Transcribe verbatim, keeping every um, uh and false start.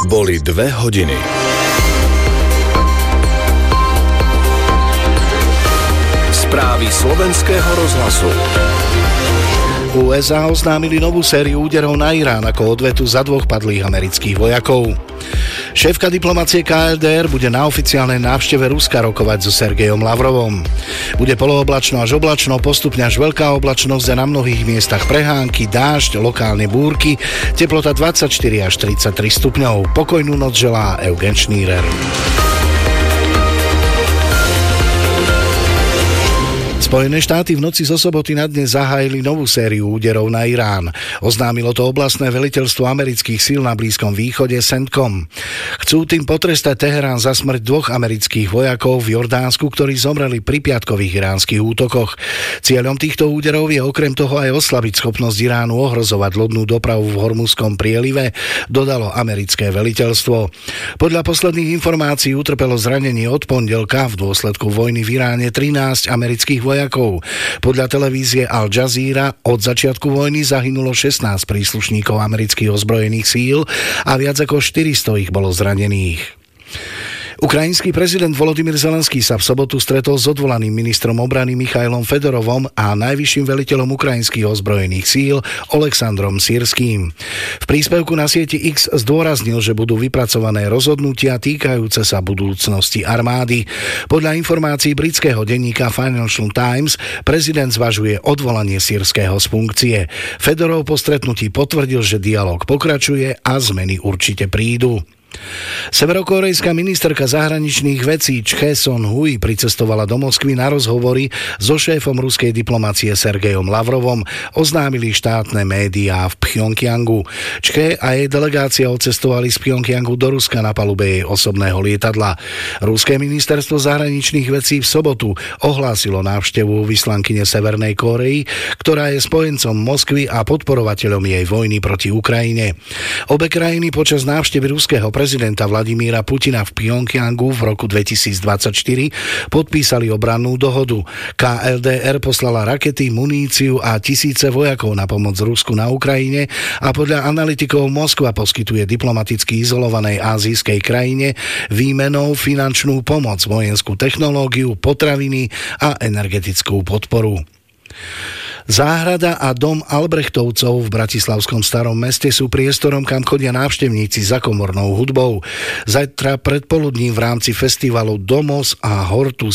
Boli dve hodiny. Správy slovenského rozhlasu. ú es á oznámili novú sériu úderov na Irán ako odvetu za dvoch padlých amerických vojakov. Šéfka diplomacie ká el dé er bude na oficiálnej návšteve Ruska rokovať so Sergejom Lavrovom. Bude polooblačno až oblačno, postupne až veľká oblačnosť a na mnohých miestach prehánky, dážď, lokálne búrky, teplota dvadsaťštyri až tridsaťtri stupňov. Pokojnú noc želá Eugen Šnírer. Spojené štáty v noci zo soboty na dnes zahájili novú sériu úderov na Irán. Oznámilo to oblastné veliteľstvo amerických síl na Blízkom východe CENTCOM. Chcú tým potrestať Teherán za smrť dvoch amerických vojakov v Jordánsku, ktorí zomreli pri piatkových iránskych útokoch. Cieľom týchto úderov je okrem toho aj oslabiť schopnosť Iránu ohrozovať lodnú dopravu v Hormuzskom prielive, dodalo americké veliteľstvo. Podľa posledných informácií utrpelo zranenie od pondelka v dôsledku vojny v Iráne trinásť amerických vojakov. Podľa televízie Al Jazeera od začiatku vojny zahynulo šestnásť príslušníkov amerických ozbrojených síl a viac ako štyristo ich bolo zranených. Ukrajinský prezident Volodymyr Zelenský sa v sobotu stretol s odvolaným ministrom obrany Michailom Fedorovom a najvyšším veliteľom ukrajinských ozbrojených síl Oleksandrom Syrským. V príspevku na sieti X zdôraznil, že budú vypracované rozhodnutia týkajúce sa budúcnosti armády. Podľa informácií britského denníka Financial Times prezident zvažuje odvolanie Syrského z funkcie. Fedorov po stretnutí potvrdil, že dialóg pokračuje a zmeny určite prídu. Severokórejská ministerka zahraničných vecí Chhe Son-hui pricestovala do Moskvy na rozhovory so šéfom ruskej diplomacie Sergejom Lavrovom, oznámili štátne médiá v Pchjongjangu. Chhe a jej delegácia odcestovali z Pchjongjangu do Ruska na palube jej osobného lietadla. Ruské ministerstvo zahraničných vecí v sobotu ohlásilo návštevu vyslankyne Severnej Kórey, ktorá je spojencom Moskvy a podporovateľom jej vojny proti Ukrajine. Obe krajiny počas návštevy ruského prezidenta Vladimíra Putina v Pchjongjangu v roku dvetisícdvadsaťštyri podpísali obrannú dohodu. ká el dé er poslala rakety, muníciu a tisíce vojakov na pomoc Rusku na Ukrajine a podľa analytikov Moskva poskytuje diplomaticky izolovanej ázijskej krajine výmenou finančnú pomoc, vojenskú technológiu, potraviny a energetickú podporu. Záhrada a dom Albrechtovcov v bratislavskom Starom meste sú priestorom, kam chodia návštevníci za komornou hudbou. Zajtra predpoludním v rámci festivalu Domos a Hortus